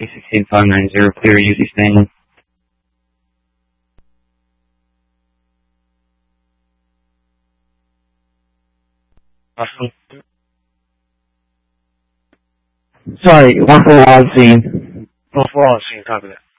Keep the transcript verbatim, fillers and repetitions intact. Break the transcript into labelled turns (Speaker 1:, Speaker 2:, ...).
Speaker 1: A sixteen five nine zero, clear, U Z standing. Awesome.
Speaker 2: Sorry, one four on scene.
Speaker 3: One four on scene, copy that.